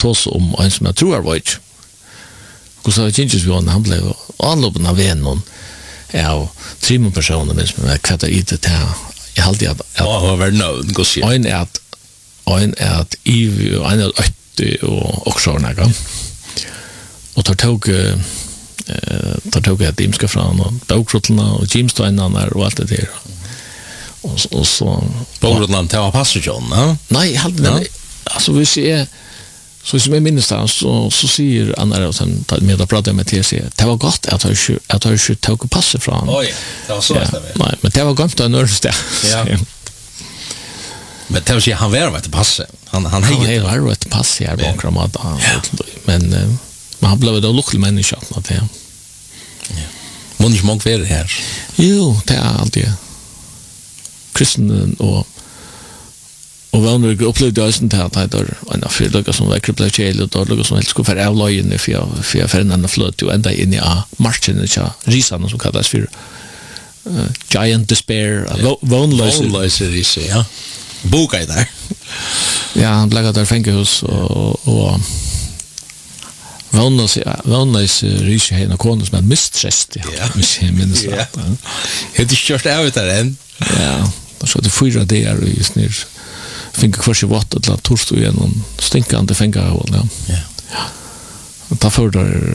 tås om en som jag tror var inte. Hur så gick vi han blev anloppen av en ja, 3 personer men som kvattade i det här. Jag hade att vad var nöd gå se. En att i och en att och så några. Och tog jag dimska från och bokrottlarna och Jimsteinarna och allt det där. Och så bokrottlarna tar passagen, nej, jag hade den alltså vi ser så som jag minns så säger Anna och sen med att prata med TC. Det var gott att jag skulle ta och passa från. Oj, det var så det. Nej, men det var gott att nörsta. Ja. Men det var ju han var ett passe. Han var ett passe här bakom att men han blev då lycklig människa att det. Ja. Många som var här. Jo, det är alltid kristen och vanliga upplevde jag sånt här att det en affär som var kryplat chel och då som helst skulle för avlöjen för en annan flöt och ända in i marschen så risan som kallas för giant despair vonlös ja boka i där ja han blev där fängelse och vonlös risa hena konus med mistrust ja minns det är kört ut där än ja så det fyra där i snir finka kvarsi vatten till att torstå igenom stinkande fängahål ja ta för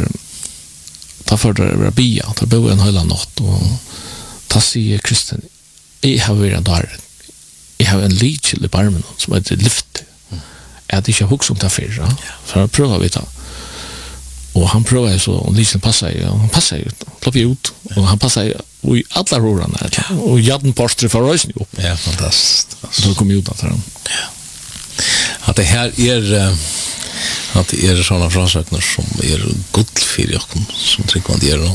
där rabia ta bo en hela natt och ta sig kristen I har varit där I har en lichil I barmen som heter lyft är det inte hux om ta för för att pröva vi ta och han prövar så och liksom passar ju ploppar ut och han passar i alla rorarna och jadden postre för rösen upp ja fantastiskt så kom ut att han att det här att det är sådana frasöknar som är gott för jag som tycker man gör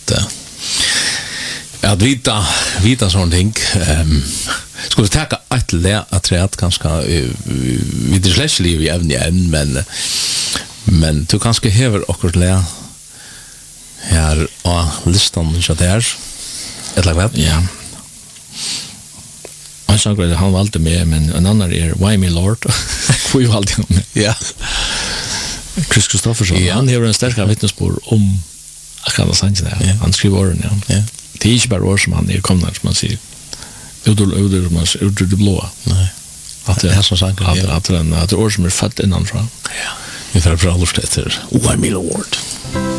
att vita sån ting skulle ta ett lä att träd kanske vid det släschliv I ävne men du kanske häver och lä här och listan så där ett lag ja han sa att han valde med men en annan Why Me Lord får ju alltid med ja Chris Kristoffersson han har en stark vittnesbörd om Akalla Sanchen han skriver orden ja det är inte bara ord som han kommer som man säger ut det blåa nej att det är som sagt att det är ord som är fött innanfra ja vi får prata lite efter Why Me Lord